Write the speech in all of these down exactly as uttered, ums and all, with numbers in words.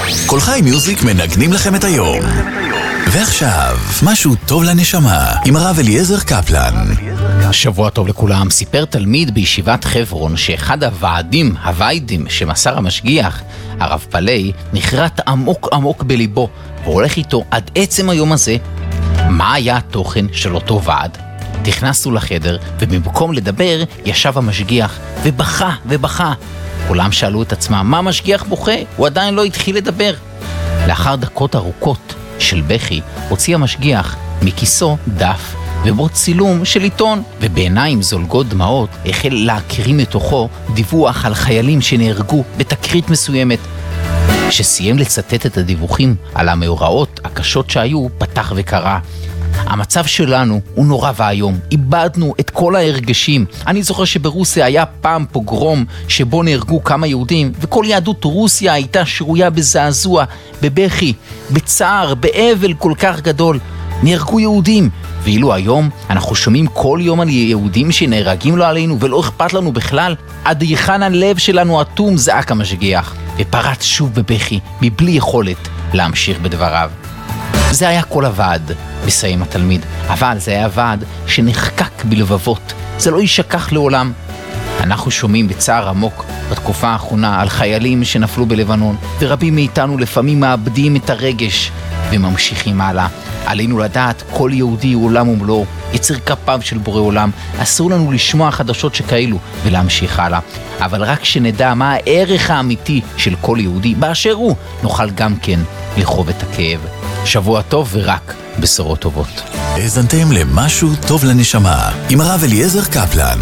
כל חי מיוזיק מנגנים לכם את היום. ועכשיו, משהו טוב לנשמה, עם הרב אליעזר קפלן. שבוע טוב לכולם. סיפר תלמיד בישיבת חברון שאחד הוועדים, הוויידים שמסר המשגיח, הרב פלאי, נחרט עמוק עמוק בליבו, והולך איתו עד עצם היום הזה. מה היה התוכן של אותו ועד? נכנסנו לחדר, ובמקום לדבר, ישב המשגיח, ובכה ובכה. כולם שאלו את עצמם, מה המשגיח בוכה? הוא עדיין לא התחיל לדבר. לאחר דקות ארוכות של בכי, הוציא המשגיח מכיסו דף, ובו צילום של עיתון, ובעיניים זולגות דמעות החל להקריא מתוכו דיווח על חיילים שנהרגו בתקרית מסוימת. כשסיים לצטט את הדיווחים על המאורעות הקשות שהיו, פתח וקרא: המצב שלנו הוא נורא והיום, איבדנו את כל ההרגשים. אני זוכר שברוסיה היה פעם פוגרום שבו נהרגו כמה יהודים, וכל יהדות רוסיה הייתה שרויה בזעזוע, בבכי, בצער, באבל כל כך גדול. נהרגו יהודים, ואילו היום אנחנו שומעים כל יום על יהודים שנהרגים לו עלינו ולא אכפת לנו בכלל. עד היכן הלב שלנו אטום, זעק המשגיח, ופרץ שוב בבכי מבלי יכולת להמשיך בדבריו. זה היה כל הוועד, מסיים התלמיד, אבל זה היה ועד שנחקק בלבבות, זה לא יישכח לעולם. אנחנו שומעים בצער עמוק בתקופה האחרונה על חיילים שנפלו בלבנון, ורבים מאיתנו לפעמים מאבדים את הרגש וממשיכים הלאה. עלינו לדעת כל יהודי הוא עולם ומלואו, יצר כפיו של בורא עולם. אסור לנו לשמוע חדשות שכאלו ולהמשיך הלאה, אבל רק שנדע מה הערך האמיתי של כל יהודי באשר הוא, נוכל גם כן לחוב את הכאב. שבוע טוב ורק בשורות טובות. האזנתם למשהו טוב לנשמה עם הרב אליעזר קפלן.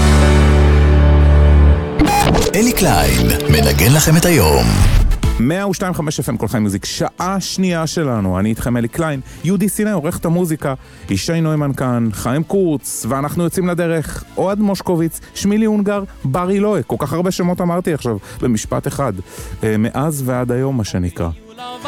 אלי קליין מנגן לכם את היום. מאה ושתיים נקודה חמש אף אם כל חי מיוזיק, שעה שנייה שלנו. אני איתכם אלי קליין, יהודי סיני עורך את המוזיקה, ישי נוימן כאן, חיים קורץ, ואנחנו יוצאים לדרך. אוהד מושקוביץ, שמילי הונגר, ברי לוי, כל כך הרבה שמות אמרתי עכשיו במשפט אחד, מאז ועד היום מה שנקרא.